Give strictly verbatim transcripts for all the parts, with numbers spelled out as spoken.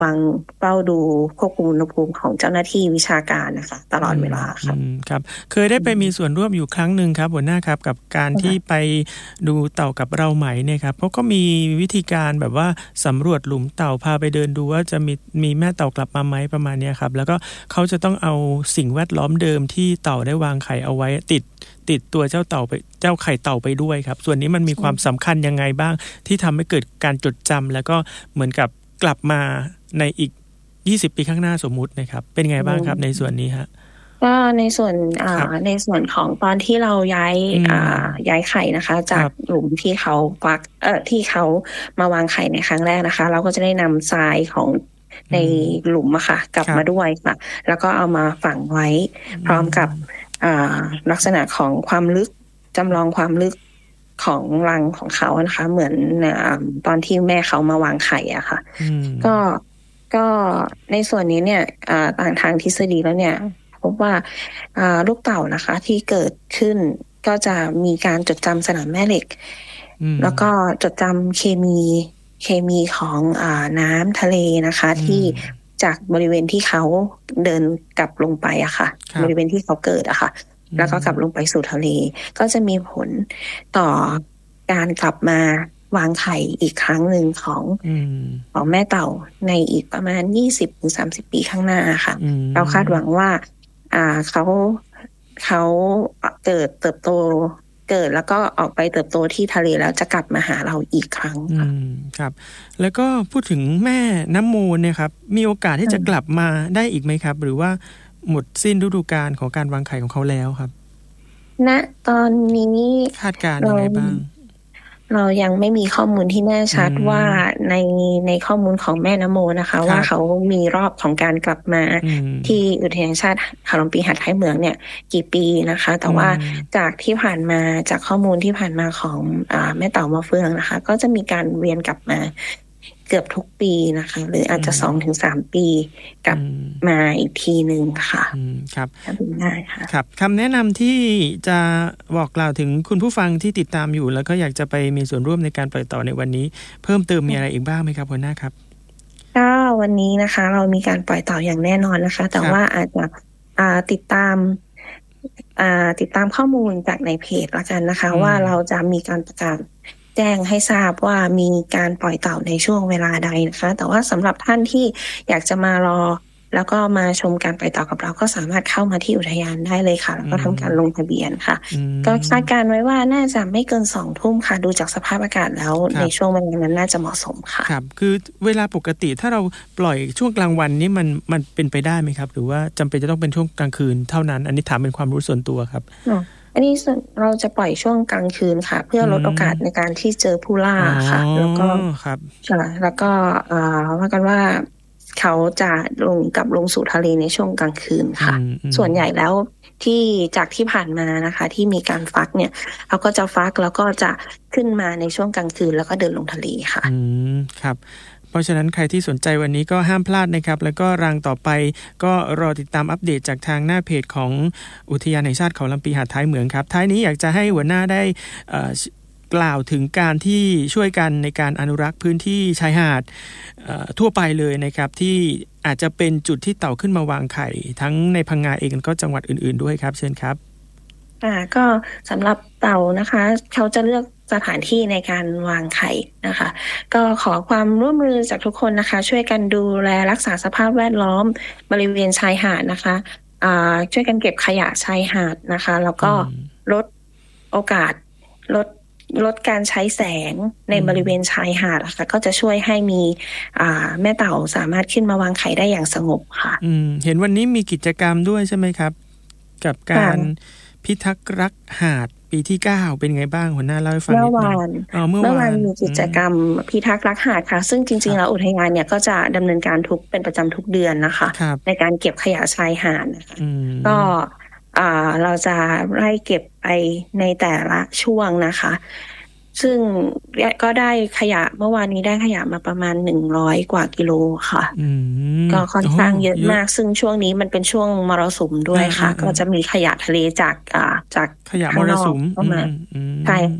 ฟังเฝ้าดูควบคุมอุณหภูมิของเจ้าหน้าที่วิชาการนะคะตลอดเวลาค่ะครับเคยได้ไปมีส่วนร่วมอยู่ครั้งหนึ่งครับหัวหน้าครับกับการที่ไปดูเต่ากับเราไหมเนี่ยครับเพราะก็มีวิธีการแบบว่าสำรวจหลุมเต่าพาไปเดินดูว่าจะมีมีแม่เต่ากลับมาไหมประมาณนี้ครับแล้วก็เขาจะต้องเอาสิ่งแวดล้อมเดิมที่เต่าได้วางไข่เอาไว้ติดติดตัวเจ้าเต่าไปเจ้าไข่เต่าไปด้วยครับส่วนนี้มันมีความสำคัญยังไงบ้างที่ทำให้เกิดการจดจำแล้วก็เหมือนกับกลับมาในอีกยี่สิบปีข้างหน้าสมมุตินะครับเป็นไงบ้างครับในส่วนนี้ฮะก็ในส่วนอ่าในส่วนของตอนที่เราย้ายอ่าย้ายไข่นะคะจากหลุมที่เขาฟักเอ่อที่เขามาวางไข่ในครั้งแรกนะคะเราก็จะได้นำทรายของในหลุมอะค่ะกลับมาด้วยค่ะแล้วก็เอามาฝังไว้พร้อมกับอ่าลักษณะของความลึกจำลองความลึกของรังของเขานะคะเหมือนตอนที่แม่เขามาวางไข่อะค่ะก็ก็ในส่วนนี้เนี่ยต่างทางทฤษฎีแล้วเนี่ยพบว่าลูกเต่านะคะที่เกิดขึ้นก็จะมีการจดจำสนามแม่เหล็กแล้วก็จดจำเคมีเคมีของอ่าน้ำทะเลนะคะที่จากบริเวณที่เขาเดินกลับลงไปอะค่ะบริเวณที่เขาเกิดอะค่ะแล้วก็กลับลงไปสู่ทะเลก็จะมีผลต่อการกลับมาวางไข่อีกครั้งหนึ่งของของแม่เต่าในอีกประมาณ ยี่สิบถึงสามสิบ ปีข้างหน้าค่ะเราคาดหวังว่าอ่าเขาเขาเกิดเติบโตเกิดแล้วก็ออกไปเติบโตที่ทะเลแล้วจะกลับมาหาเราอีกครั้งค่ะครับแล้วก็พูดถึงแม่น้ำมูลเนี่ยครับมีโอกาสที่จะกลับมาได้อีกไหมครับหรือว่าหมดสิ้นฤดูกาลของการวางไข่ของเขาแล้วครับณตอนนี้คาดการณ์ยังไงบ้างเรายังไม่มีข้อมูลที่แน่ชัดว่าในในข้อมูลของแม่น้ำโมนะคะว่าเขามีรอบของการกลับมาที่อุทยานแห่งชาติเขาลำปีหาดท้ายเหมืองเนี่ยกี่ปีนะคะแต่ว่าจากที่ผ่านมาจากข้อมูลที่ผ่านมาของอ่าแม่เต่ามาเฟืองนะคะก็จะมีการเวียนกลับมาเกือบทุกปีนะคะหรืออาจจะ สองถึงสาม ปีกลับมาอีกทีนึงค่ะครับได้ค่ะครับคำแนะนำที่จะบอกกล่าวถึงคุณผู้ฟังที่ติดตามอยู่แล้วก็อยากจะไปมีส่วนร่วมในการปล่อยต่อในวันนี้เพิ่มเติมมีอะไรอีกบ้างไหมครับหัวหน้าครับก็วันนี้นะคะเรามีการปล่อยต่ออย่างแน่นอนนะคะแต่ว่าอาจจะอ่าติดตามอ่าติดตามข้อมูลจากในเพจละกันนะคะว่าเราจะมีการประกาศแจ้งให้ทราบว่ามีการปล่อยเต่าในช่วงเวลาใดนะคะแต่ว่าสำหรับท่านที่อยากจะมารอแล้วก็มาชมการปล่อยเต่ากับเราก็สามารถเข้ามาที่อุทยานได้เลยค่ะแล้วก็ทำการลงทะเบียนค่ะก็คาดการไว้ว่าน่าจะไม่เกินสองทุ่มค่ะดูจากสภาพอากาศแล้วในช่วงเวลานั้นน่าจะเหมาะสมค่ะครับคือเวลาปกติถ้าเราปล่อยช่วงกลางวันนี้มันมันเป็นไปได้ไหมครับหรือว่าจำเป็นจะต้องเป็นช่วงกลางคืนเท่านั้นอันนี้ถามเป็นความรู้ส่วนตัวครับอันนี้เราจะปล่อยช่วงกลางคืนค่ะเพื่อลดโอกาสในการที่เจอผู้ล่าค่ะแล้วก็ครับแล้วก็ว่ากันว่าเขาจะลงกับลงสู่ทะเลในช่วงกลางคืนค่ะส่วนใหญ่แล้วที่จากที่ผ่านมานะคะที่มีการฟักเนี่ยเขาก็จะฟักแล้วก็จะขึ้นมาในช่วงกลางคืนแล้วก็เดินลงทะเลค่ะอืมครับเพราะฉะนั้นใครที่สนใจวันนี้ก็ห้ามพลาดนะครับแล้วก็รังต่อไปก็รอติดตามอัปเดตจากทางหน้าเพจของอุทยานแห่งชาติเขาลำปีหาดท้ายเหมืองครับท้ายนี้อยากจะให้หัวหน้าได้กล่าวถึงการที่ช่วยกันในการอนุรักษ์พื้นที่ชายหาดทั่วไปเลยนะครับที่อาจจะเป็นจุดที่เต่าขึ้นมาวางไข่ทั้งในพังงาเองก็จังหวัดอื่นๆด้วยครับเชิญครับอ่าก็สำหรับเต่านะคะเขาจะเลือกสถานที่ในการวางไข่นะคะก็ขอความร่วมมือจากทุกคนนะคะช่วยกันดูแลรักษาสภาพแวดล้อมบริเวณชายหาดนะคะอ่าช่วยกันเก็บขยะชายหาดนะคะแล้วก็ลดโอกาสลดลดการใช้แสงในบริเวณชายหาดนะคะก็จะช่วยให้มีอ่าแม่เต่าสามารถขึ้นมาวางไข่ได้อย่างสงบค่ะอืมเห็นวันนี้มีกิจกรรมด้วยใช่ไหมครับกับการพิทักษ์รักหาดปีที่เก้าเป็นไงบ้างหัวหน้าเล่าให้ฟังนิดนึงเมื่อวานเมื่อวานมีกิจกรรมพิทักษ์รักหาดค่ะซึ่งจริงๆแล้วอุทยานเนี่ยก็จะดำเนินการทุกเป็นประจำทุกเดือนนะคะในการเก็บขยะชายหาดนะคะก็อ่าเราจะไล่เก็บไปในแต่ละช่วงนะคะซึ่งก็ได้ขยะเมื่อวานนี้ได้ขยะมาประมาณหนึ่งร้อยกว่ากิโลค่ะก็ค่อนข้างเยอะมากซึ่งช่วงนี้มันเป็นช่วงมรสุมด้วยค่ะก็จะมีขยะทะเลจากอ่าจากขยะมรสุมเข้ามาใช่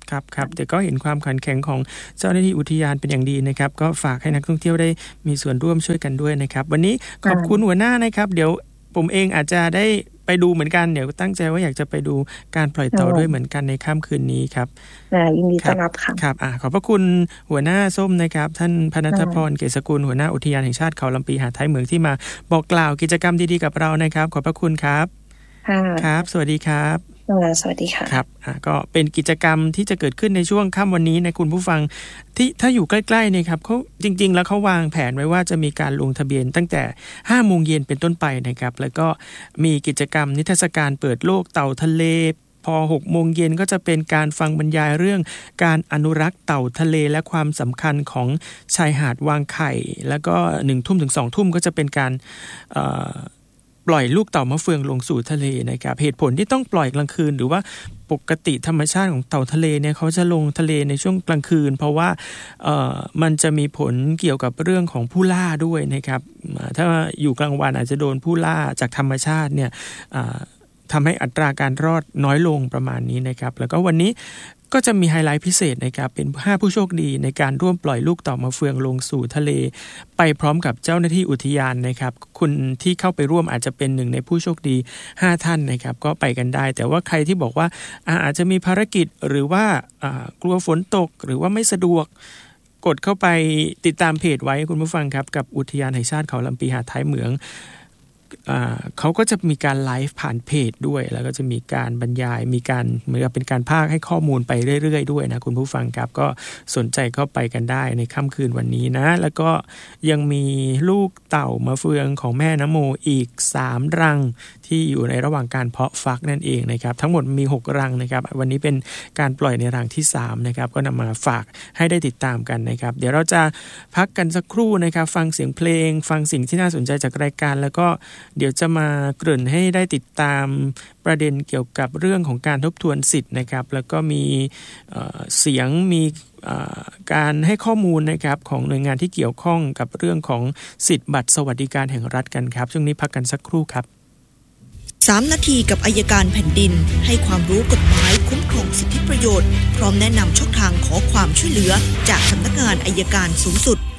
ครับครับแต่ก็เห็นความขันแข็งของเจ้าหน้าที่อุทยานเป็นอย่างดีนะครับก็ฝากให้นักท่องเที่ยวได้มีส่วนร่วมช่วยกันด้วยนะครับวันนี้ขอบคุณหัวหน้านะครับเดี๋ยวผมเองอาจจะได้ไปดูเหมือนกันเดี๋ยวตั้งใจว่าอยากจะไปดูการปล่อยเต่าด้วยเหมือนกันในค่ำคืนนี้ครับยินดีต้อนรับค่ะครับอ่าขอบพระคุณหัวหน้าส้มนะครับท่านพนัทพรเกษกุลหัวหน้าอุทยานแห่งชาติเขาลำปีหาดท้ายเหมืองที่มาบอกกล่าวกิจกรรมดีๆกับเรานะครับขอบพระคุณครับครับสวัสดีครับสวัสดีค่ะครับอ่าก็เป็นกิจกรรมที่จะเกิดขึ้นในช่วงค่ำวันนี้นะคุณผู้ฟังที่ถ้าอยู่ใกล้ๆเนี่ยครับเขาจริงๆแล้วเขาวางแผนไว้ว่าจะมีการลงทะเบียนตั้งแต่ห้าโมงเย็นเป็นต้นไปนะครับแล้วก็มีกิจกรรมนิทรรศการเปิดโลกเต่าทะเลพอหกโมงเย็นก็จะเป็นการฟังบรรยายเรื่องการอนุรักษ์เต่าทะเลและความสำคัญของชายหาดวางไข่แล้วก็หนึ่งทุ่มถึงสองทุ่มก็จะเป็นการเอ่อปล่อยลูกเต่ามะเฟืองลงสู่ทะเลนะครับเหตุผลที่ต้องปล่อยกลางคืนหรือว่าปกติธรรมชาติของเต่าทะเลเนี่ยเขาจะลงทะเลในช่วงกลางคืนเพราะว่าเอ่อมันจะมีผลเกี่ยวกับเรื่องของผู้ล่าด้วยนะครับถ้าอยู่กลางวันอาจจะโดนผู้ล่าจากธรรมชาติเนี่ยทำให้อัตราการรอดน้อยลงประมาณนี้นะครับแล้วก็วันนี้ก็จะมีไฮไลท์พิเศษนะครับเป็นห้าผู้โชคดีในการร่วมปล่อยลูกเต่ามะเฟืองลงสู่ทะเลไปพร้อมกับเจ้าหน้าที่อุทยานนะครับคุณที่เข้าไปร่วมอาจจะเป็นหนึ่งในผู้โชคดีห้าท่านนะครับก็ไปกันได้แต่ว่าใครที่บอกว่าอาจจะมีภารกิจหรือว่ากลัวฝนตกหรือว่าไม่สะดวกกดเข้าไปติดตามเพจไว้คุณผู้ฟังครับกับอุทยานแห่งชาติเขาลำปีหาดท้ายเหมืองเขาก็จะมีการไลฟ์ผ่านเพจด้วยแล้วก็จะมีการบรรยายมีการเหมือนกับเป็นการพากย์ให้ข้อมูลไปเรื่อยๆด้วยนะคุณผู้ฟังครับก็สนใจเข้าไปกันได้ในค่ำคืนวันนี้นะแล้วก็ยังมีลูกเต่ามะเฟืองของแม่น้ำโมอีกสามรังที่อยู่ในระหว่างการเพาะฟักนั่นเองนะครับทั้งหมดมีหกรังนะครับวันนี้เป็นการปล่อยในรังที่สามนะครับก็นำมาฝากให้ได้ติดตามกันนะครับเดี๋ยวเราจะพักกันสักครู่นะครับฟังเสียงเพลงฟังสิ่งที่น่าสนใจจากรายการแล้วก็เดี๋ยวจะมาเกริ่นให้ได้ติดตามประเด็นเกี่ยวกับเรื่องของการทบทวนสิทธิ์นะครับแล้วก็มีเอ่อเสียงมีเอ่อการให้ข้อมูลนะครับของหน่วยงานที่เกี่ยวข้องกับเรื่องของสิทธิ์บัตรสวัสดิการแห่งรัฐกันครับช่วงนี้พักกันสักครู่ครับสามนาทีกับอัยการแผ่นดินให้ความรู้กฎหมายคุ้มครองสิทธิประโยชน์พร้อมแนะนำช่องทางขอความช่วยเหลือจากสำนักงานอัยการสูงสุด